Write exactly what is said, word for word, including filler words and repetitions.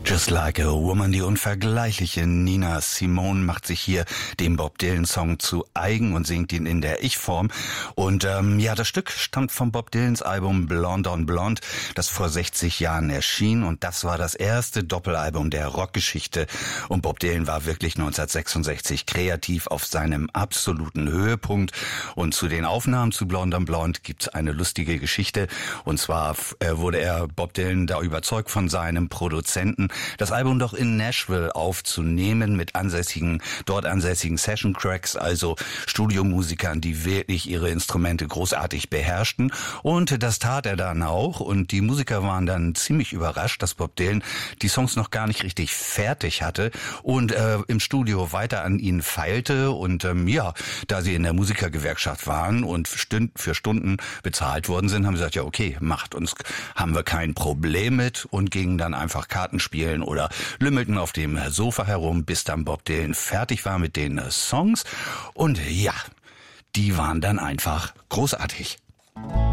Just Like a Woman, die unvergleichliche Nina Simone macht sich hier den Bob Dylan-Song zu eigen und singt ihn in der Ich-Form. Und ähm, ja, das Stück stammt vom Bob Dylans Album Blonde on Blonde, das vor sechzig Jahren erschien. Und das war das erste Doppelalbum der Rockgeschichte. Und Bob Dylan war wirklich neunzehnhundertsechsundsechzig kreativ auf seinem absoluten Höhepunkt. Und zu den Aufnahmen zu Blonde on Blonde gibt's eine lustige Geschichte. Und zwar äh, wurde er, Bob Dylan, da überzeugt von seinem Produzenten, das Album doch in Nashville aufzunehmen mit ansässigen, dort ansässigen Session-Cracks, also Studiomusikern, die wirklich ihre Instrumente großartig beherrschten. Und das tat er dann auch. Und die Musiker waren dann ziemlich überrascht, dass Bob Dylan die Songs noch gar nicht richtig fertig hatte und äh, im Studio weiter an ihnen feilte. Und ähm, ja, da sie in der Musikergewerkschaft waren und stünd, für Stunden bezahlt worden sind, haben sie gesagt, ja okay, macht uns, haben wir kein Problem mit, und gingen dann einfach Karten spielen oder lümmelten auf dem Sofa herum, bis dann Bob Dylan fertig war mit den Songs. Und ja, die waren dann einfach großartig.